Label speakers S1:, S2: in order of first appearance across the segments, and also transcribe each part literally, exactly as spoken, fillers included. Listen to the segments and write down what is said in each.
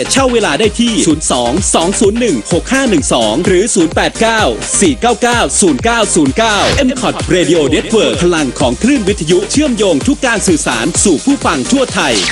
S1: เช่าเวลาได้ที่ ศูนย์ สอง สอง ศูนย์ หนึ่ง หก ห้า หนึ่ง สอง หรือ ศูนย์ แปด เก้า สี่ เก้า เก้า ศูนย์ เก้า ศูนย์ เก้า เอ็ม คอท Radio Network พลังของคลื่นวิทยุเชื่อมโยงทุกการสื่อสารสู่ผู้ฟังทั่วไทย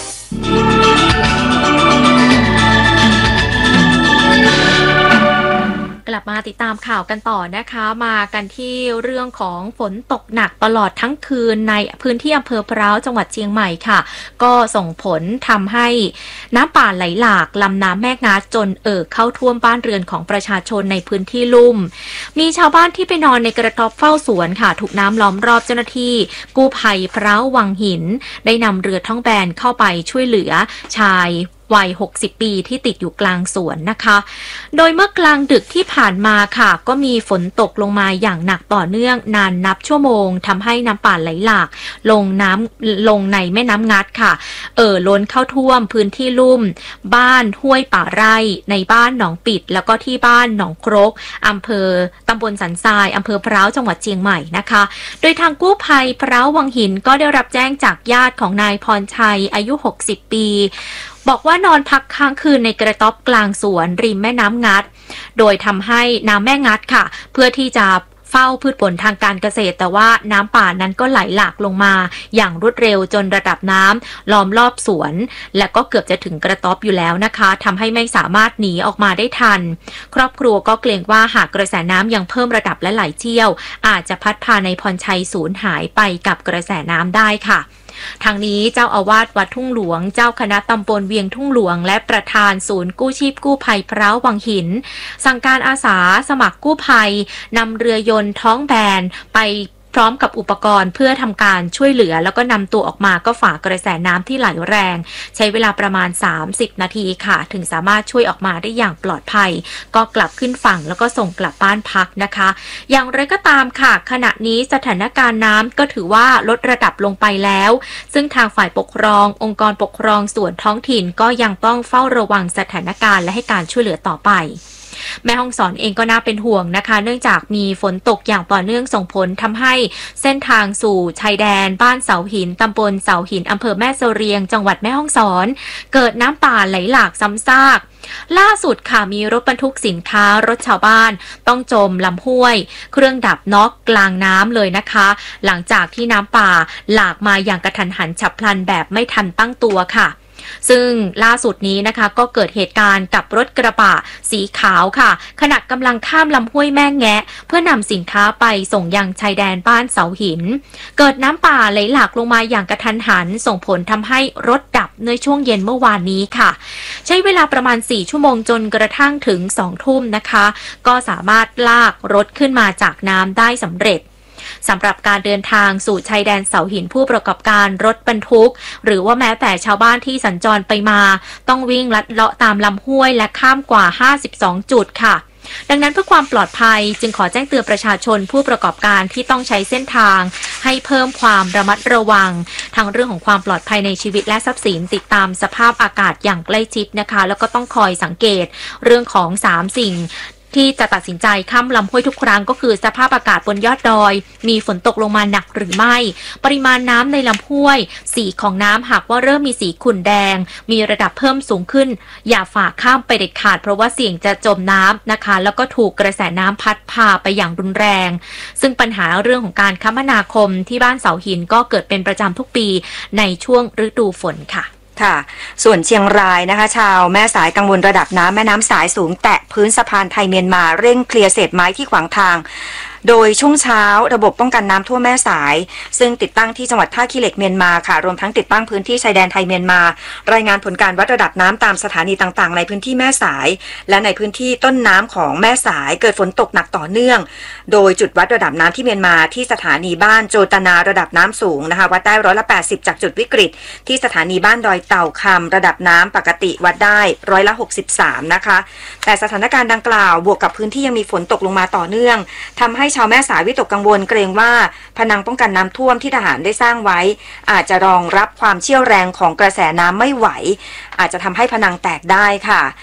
S2: กลับมาติดตามข่าวกันต่อนะคะมากันที่เรื่องของฝนตกหนักตลอดทั้งคืนในพื้นที่อำเภอพร้าวจังหวัดเชียงใหม่ค่ะก็ส่งผลทำให้น้ำป่าไหลหลากลำน้ำแม่งัดจนเอ่อเข้าท่วมบ้านเรือนของประชาชนในพื้นที่ลุ่มมีชาวบ้านที่ไปนอนในกระต๊อบเฝ้าสวนค่ะถูกน้ำล้อมรอบเจ้าหน้าที่กู้ภัยพร้าววังหินได้นำเรือท้องแบนเข้าไปช่วยเหลือชายวัยหกสิบปีที่ติดอยู่กลางสวนนะคะโดยเมื่อกลางดึกที่ผ่านมาค่ะก็มีฝนตกลงมาอย่างหนักต่อเนื่องนานนับชั่วโมงทำให้น้ำป่าไหลหลากลงน้ำลงในแม่น้ำงัดค่ะเอ่อล้นเข้าท่วมพื้นที่ลุ่มบ้านห้วยป่าไร่ในบ้านหนองปิดแล้วก็ที่บ้านหนองครกอำเภอตำบลสันทรายอำเภอพร้าวจังหวัดเชียงใหม่นะคะโดยทางกู้ภัยพร้าววังหินก็ได้รับแจ้งจากญาติของนายพรชัยอายุหกสิบปีบอกว่านอนพักค้างคืนในกระต๊อบกลางสวนริมแม่น้ำงัดโดยทำให้น้ำแม่งัดค่ะเพื่อที่จะเฝ้าพืชผลทางการเกษตรแต่ว่าน้ำป่านั้นก็ไหลหลากลงมาอย่างรวดเร็วจนระดับน้ำล้อมรอบสวนและก็เกือบจะถึงกระต๊อบอยู่แล้วนะคะทำให้ไม่สามารถหนีออกมาได้ทันครอบครัวก็เกรงว่าหากกระแสน้ำยังเพิ่มระดับและไหลเชี่ยวอาจจะพัดพาในพรชัยสูญหายไปกับกระแสน้ำได้ค่ะทางนี้เจ้าอาวาสวัดทุ่งหลวงเจ้าคณะตำบลเวียงทุ่งหลวงและประธานศูนย์กู้ชีพกู้ภัยพร้าววังหินสั่งการอาสาสมัครกู้ภัยนำเรือยนต์ท้องแบนไปพร้อมกับอุปกรณ์เพื่อทำการช่วยเหลือแล้วก็นำตัวออกมาก็ฝ่ากระแสน้ำที่ไหลแรงใช้เวลาประมาณสามสิบนาทีค่ะถึงสามารถช่วยออกมาได้อย่างปลอดภัยก็กลับขึ้นฝั่งแล้วก็ส่งกลับบ้านพักนะคะอย่างไรก็ตามค่ะขณะนี้สถานการณ์น้ำก็ถือว่าลดระดับลงไปแล้วซึ่งทางฝ่ายปกครององค์กรปกครองส่วนท้องถิ่นก็ยังต้องเฝ้าระวังสถานการณ์และให้การช่วยเหลือต่อไปแม่ฮ่องสอนเองก็น่าเป็นห่วงนะคะเนื่องจากมีฝนตกอย่างต่อเนื่องส่งผลทำให้เส้นทางสู่ชายแดนบ้านเสาหินตำบลเสาหินอำเภอแม่เสรียงจังหวัดแม่ฮ่องสอนเกิดน้ำป่าไหลหลากซ้ำซากล่าสุดค่ะมีรถบรรทุกสินค้ารถชาวบ้านต้องจมลำห้วยเครื่องดับน็อกกลางน้ำเลยนะคะหลังจากที่น้ำป่าหลากมาอย่างกระทันหันฉับพลันแบบไม่ทันตั้งตัวค่ะซึ่งล่าสุดนี้นะคะก็เกิดเหตุการณ์กับรถกระบะสีขาวค่ะขณะกำลังข้ามลำห้วยแม่แงะเพื่อนำสินค้าไปส่งยังชายแดนบ้านเสาหินเกิดน้ำป่าไหลหลากลงมาอย่างกระทันหันส่งผลทำให้รถดับในช่วงเย็นเมื่อวานนี้ค่ะใช้เวลาประมาณสี่ชั่วโมงจนกระทั่งถึงสองทุ่มนะคะก็สามารถลากรถขึ้นมาจากน้ำได้สำเร็จสำหรับการเดินทางสู่ชายแดนเสาหินผู้ประกอบการรถบรรทุกหรือว่าแม้แต่ชาวบ้านที่สัญจรไปมาต้องวิ่งลัดเลาะตามลำห้วยและข้ามกว่าห้าสิบสองจุดค่ะดังนั้นเพื่อความปลอดภัยจึงขอแจ้งเตือนประชาชนผู้ประกอบการที่ต้องใช้เส้นทางให้เพิ่มความระมัดระวังทั้งเรื่องของความปลอดภัยในชีวิตและทรัพย์สินติดตามสภาพอากาศอย่างใกล้ชิดนะคะแล้วก็ต้องคอยสังเกตเรื่องของสามสิ่งที่จะตัดสินใจข้ามลำห้วยทุกครั้งก็คือสภาพอากาศบนยอดดอยมีฝนตกลงมาหนักหรือไม่ปริมาณน้ำในลำห้วยสีของน้ำหากว่าเริ่มมีสีขุ่นแดงมีระดับเพิ่มสูงขึ้นอย่าฝ่าข้ามไปเด็ดขาดเพราะว่าเสี่ยงจะจมน้ำนะคะแล้วก็ถูกกระแสน้ำพัดพาไปอย่างรุนแรงซึ่งปัญหาเรื่องของการคมนาคมที่บ้านเสาหินก็เกิดเป็นประจำทุกปีในช่วงฤดูฝนค่ะ
S3: ค่ะส่วนเชียงรายนะคะชาวแม่สายกังวลระดับน้ำแม่น้ำสายสูงแตะพื้นสะพานไทยเมียนมาเร่งเคลียร์เศษไม้ที่ขวางทางโดยช่วงเช้าระบบป้องกันน้ำท่วมแม่สายซึ่งติดตั้งที่จังหวัดท่าขี้เหล็กเมียนมาค่ะรวมทั้งติดตั้งพื้นที่ชายแดนไทยเมียนมารายงานผลการวัดระดับน้ำตามสถานีต่างๆในพื้นที่แม่สายและในพื้นที่ต้นน้ำของแม่สายเกิดฝนตกหนักต่อเนื่องโดยจุดวัดระดับน้ำที่เมียนมาที่สถานีบ้านโจตนาระดับน้ำสูงนะคะวัดได้ร้อยละแปดสิบจากจุดวิกฤตที่สถานีบ้านดอยเต่าคำระดับน้ำปกติวัดได้ร้อยละหกสิบสามนะคะแต่สถานการณ์ดังกล่าวบวกกับพื้นที่ยังมีฝนตกลงมาต่อเนื่องทำให้ชาวแม่สายวิตกกังวลเกรงว่าพนังป้องกันน้ำท่วมที่ทหารได้สร้างไว้อาจจะรองรับความเชี่ยวแรงของกระแสน้ำไม่ไหวอาจจะทำให้พนังแตกได้ค่ะ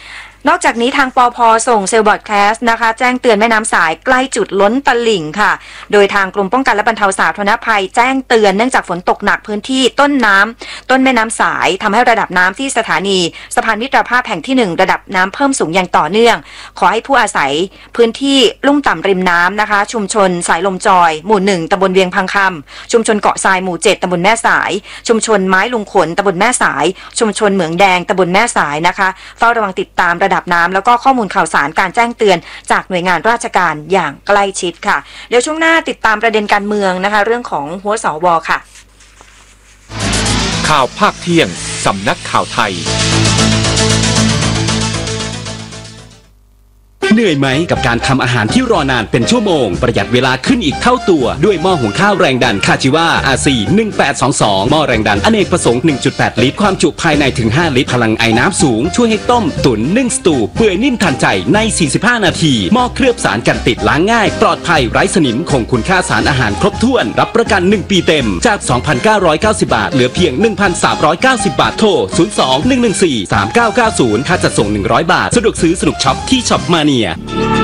S3: นอกจากนี้ทางปพ.ส่งเซลล์บอร์ดแคสต์นะคะแจ้งเตือนแม่น้ำสายใกล้จุดล้นตลิ่งค่ะโดยทางกรมป้องกันและบรรเทาสาธารณภัยแจ้งเตือนเนื่องจากฝนตกหนักพื้นที่ต้นน้ำต้นแม่น้ำสายทำให้ระดับน้ำที่สถานีสะพานมิตรภาพแห่งที่หนึ่งระดับน้ำเพิ่มสูงอย่างต่อเนื่องขอให้ผู้อาศัยพื้นที่ลุ่มต่ำริมน้ำนะคะชุมชนสายลมจอยหมู่หนึ่งตำบลเวียงพังคำชุมชนเกาะทรายหมู่เจ็ดตำบลแม่สายชุมชนไม้ลุงขนตำบลแม่สายชุมชนเหมืองแดงตำบลแม่สายนะคะเฝ้าระวังติดตามระดับน้ำแล้วก็ข้อมูลข่าวสารการแจ้งเตือนจากหน่วยงานราชการอย่างใกล้ชิดค่ะเดี๋ยวช่วงหน้าติดตามประเด็นการเมืองนะคะเรื่องของหัวสวค่ะ
S4: ข่าวภาคเที่ยงสำนักข่าวไทย
S1: เหนื่อยไหมกับการทำอาหารที่รอนานเป็นชั่วโมงประหยัดเวลาขึ้นอีกเท่าตัวด้วยหม้อหุงข้าวแรงดันคาจิวา อาร์ ซี หนึ่งแปดสองสองหม้อแรงดันอเนกประสงค์ หนึ่งจุดแปด ลิตรความจุภายในถึงห้าลิตรพลังไอน้ำสูงช่วยให้ต้มตุ๋นนึ่งสตูเปื่อยนิ่มทันใจในสี่สิบห้านาทีหม้อเคลือบสารกันติดล้างง่ายปลอดภัยไร้สนิมคงคุณค่าสารอาหารครบถ้วนรับประกันหนึ่งปีเต็มจาก สองพันเก้าร้อยเก้าสิบ บาทเหลือเพียง หนึ่งพันสามร้อยเก้าสิบ บาทโทรศูนย์ สอง หนึ่ง หนึ่ง สี่ สาม เก้า เก้า ศูนย์ค่าจัดส่งหนึ่งร้อยบาทสะดวกซื้อสนุกช็อปที่ช็อปมาเนีย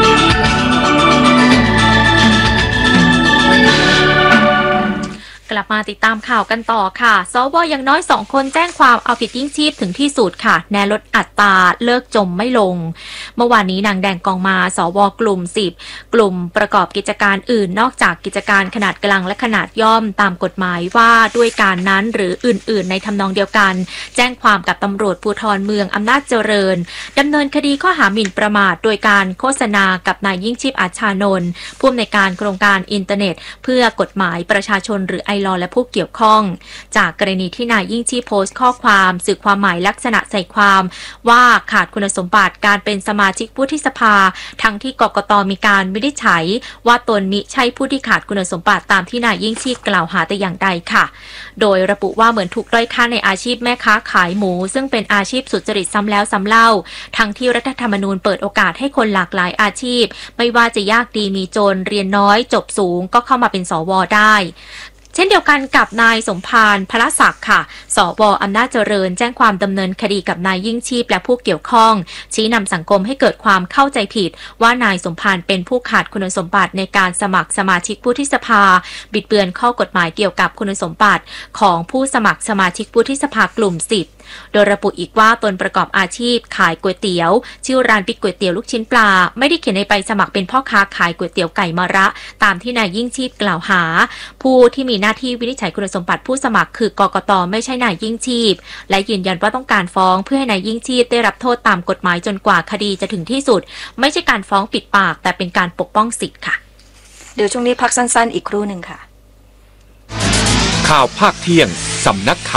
S2: กลับมาติดตามข่าวกันต่อค่ะสวอย่างน้อยสองคนแจ้งความเอาผิดยิ่งชีพถึงที่สุดค่ะแนลดอัตราเลิกจมไม่ลงเมื่อวานนี้นางแดงกองมาสวกลุ่มสิบกลุ่มประกอบกิจการอื่นนอกจากกิจการขนาดกลางและขนาดย่อมตามกฎหมายว่าด้วยการนั้นหรืออื่นๆในทำนองเดียวกันแจ้งความกับตำรวจภูธรเมืองอำนาจเจริญดำเนินคดีข้อหาหมิ่นประมาทโดยการโฆษณากับนายยิ่งชีพอาชานนท์ผู้อำนวยการโครงการอินเทอร์เน็ตเพื่อกฎหมายประชาชนหรือไอลอและผู้เกี่ยวข้องจากกรณีที่นายยิ่งชีพโพสต์ข้อความสื่อความหมายลักษณะใส่ความว่าขาดคุณสมบัติการเป็นสมาชิกวุฒิสภาทั้งที่กกต.มีการวินิจฉัยว่าตนมิใช่ผู้ที่ขาดคุณสมบัติตามที่นายยิ่งชีพกล่าวหาแต่อย่างใดค่ะโดยระบุว่าเหมือนถูกด้อยค่าในอาชีพแม่ค้าขายหมูซึ่งเป็นอาชีพสุจริตซ้ำแล้วซ้ำเล่าทั้งที่รัฐธรรมนูญเปิดโอกาสให้คนหลากหลายอาชีพไม่ว่าจะยากดีมีจนเรียนน้อยจบสูงก็เข้ามาเป็นสวได้เช่นเดียวกันกับนายสมภารพลศักดิ์ค่ะสวอำนาจเจริญแจ้งความดำเนินคดีกับนายยิ่งชีพและผู้เกี่ยวข้องชี้นำสังคมให้เกิดความเข้าใจผิดว่านายสมภารเป็นผู้ขาดคุณสมบัติในการสมัครสมาชิกวุฒิสภาบิดเบือนข้อกฎหมายเกี่ยวกับคุณสมบัติของผู้สมัครสมาชิกวุฒิสภากลุ่มสิบโดยระบุอีกว่าตนประกอบอาชีพขายก๋วยเตี๋ยวชื่อร้านบิ๊กก๋วยเตี๋ยวลูกชิ้นปลาไม่ได้เขียนในใบสมัครเป็นพ่อค้าขายก๋วยเตี๋ยวไก่มะระตามที่นายยิ่งชีพกล่าวหาผู้ที่มีหน้าที่วินิจฉัยคุณสมบัติผู้สมัครคือกกต.ไม่ใช่นายยิ่งชีพและยืนยันว่าต้องการฟ้องเพื่อให้นายยิ่งชีพได้รับโทษตามกฎหมายจนกว่าคดีจะถึงที่สุดไม่ใช่การฟ้องปิดปากแต่เป็นการปกป้องสิทธิ์ค่ะ
S3: เดี๋ยวช่วงนี้พักสั้นๆอีกครู่หนึ่งค่ะ
S4: ข่าวภาคเที่ยงสำนักข่าว